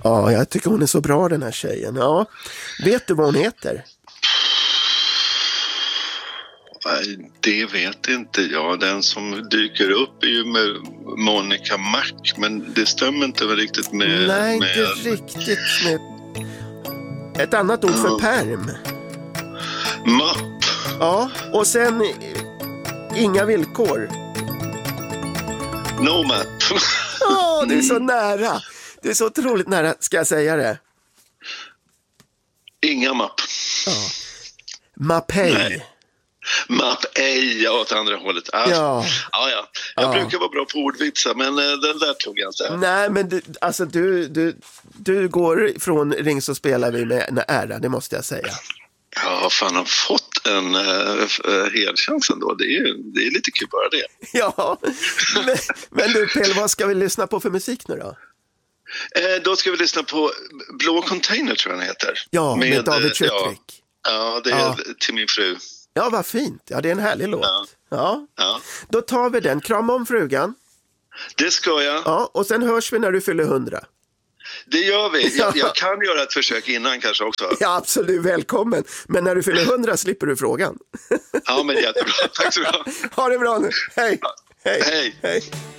Ja, jag tycker hon är så bra, den här tjejen. Ja. Vet du vad hon heter? Nej, det vet inte jag. Den som dyker upp är ju med Monica Mac, men det stämmer inte riktigt med... Nej, inte riktigt med... Ett annat ord för perm. Mapp. Ja, och sen inga villkor. No map. Du är så nära. Du är så otroligt nära, ska jag säga det. Inga mapp. Ja. Mapei. Nej. Mapp ej åt andra hållet. Ja. Jag brukar vara bra på ordvitsar, men den där tog jag inte. Nej, men du går från Ring så spelar vi med en ära, det måste jag säga. Ja, fan, har fått en helchans ändå. Det är lite kul bara det. Ja, men du Pelle, vad ska vi lyssna på för musik nu då? Då ska vi lyssna på Blå Container, tror jag den heter. Ja, med David Schüttwick. Ja, det är till min fru. Ja, vad fint. Ja, det är en härlig låt. Ja. Då tar vi den. Krama om frugan. Det ska jag. Ja, och sen hörs vi när du fyller 100. Det gör vi. Jag kan göra ett försök innan kanske också. Ja, absolut. Välkommen. Men när du fyller 100 slipper du frågan. Ja, men jättebra. Tack så bra. Ha det bra nu. Hej. Ja. Hej. Hej.